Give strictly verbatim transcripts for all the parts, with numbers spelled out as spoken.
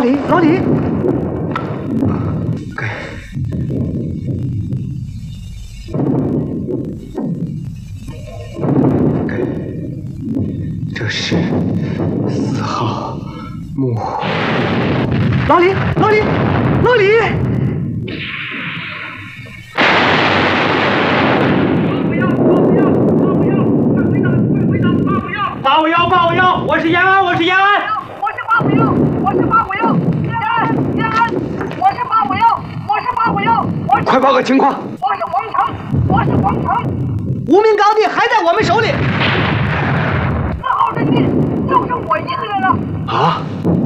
李，老李， 给。给。这是四号木。 老李，老李，老李。 八五幺，八五幺，我是延安，我是延安， 我是八五幺，我是八五幺，延安，延安，我是八五幺，我是八五幺，我是。 快报个情况！ 我是王成，我是王成。 无名高地还在我们手里。 四号阵地就剩我一个人了。 啊！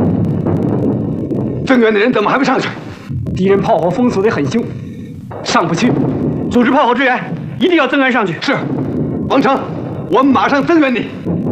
增援的人怎么还不上去？ 敌人炮火封锁得很凶，上不去。组织炮火支援，一定要增援上去。 是，王成，我们马上增援你。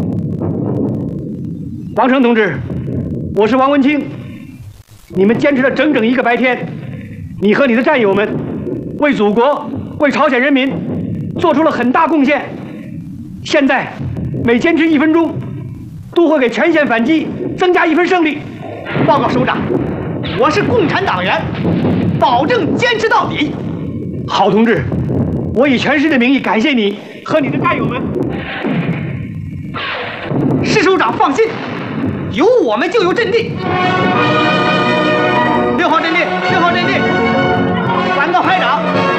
王成同志，我是王文清。你们坚持了整整一个白天，你和你的战友们为祖国、为朝鲜人民做出了很大贡献。现在每坚持一分钟，都会给全线反击增加一分胜利。 报告首长，我是共产党员，保证坚持到底。 好，同志，我以全师的名义感谢你和你的战友们。 施首长放心。 有我们就有阵地。六号阵地，六号阵地，管告排长，